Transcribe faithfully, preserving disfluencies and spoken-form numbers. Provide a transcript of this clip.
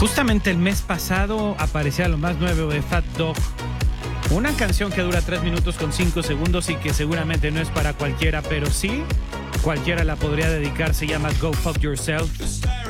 Justamente el mes pasado aparecía lo más nuevo de Fat Dog. Una canción que dura tres minutos con cinco segundos y que seguramente no es para cualquiera, pero sí, cualquiera la podría dedicar. Se llama Go Fuck Yourself.